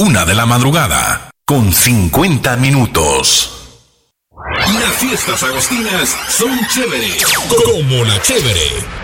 1:00 a.m, con 50 minutos. Las fiestas agostinas son chévere, como la chévere.